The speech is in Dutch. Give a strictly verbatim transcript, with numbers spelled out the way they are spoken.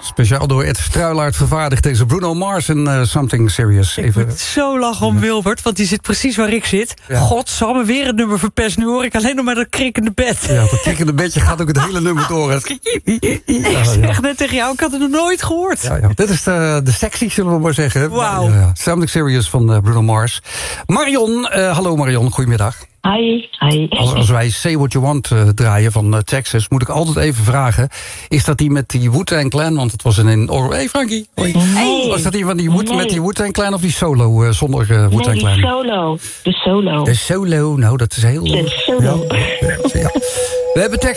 Speciaal door Ed Struilaert vervaardigd deze Bruno Mars en uh, Something Serious. Even... Ik moet zo lachen om Wilbert, want die zit precies waar ik zit. Ja. Godsamme, weer het nummer verpest. Nu hoor ik alleen nog maar dat krikkende bed. Ja, dat krikkende bedje gaat ook het hele nummer door. Ik zeg net tegen jou, ik had het nog nooit gehoord. Ja, ja. Dit is de, de sexy, zullen we maar zeggen. Wauw. Ja, ja. Something Serious van uh, Bruno Mars. Marion, uh, hallo Marion, goedemiddag. Hi, hi. Als, als wij Say What You Want uh, draaien van uh, Texas, moet ik altijd even vragen, is dat die met die Wu-Tang Clan? Want het was een in... Oh, hey Frankie. Hoi. Nee. Was dat die van die Wu- Nee. met die Wu-Tang Clan of die solo uh, zonder uh, Wu-Tang Nee, Clan? die solo. De solo. De solo, nou dat is heel... De solo. Ja, ja, ja. We hebben Texas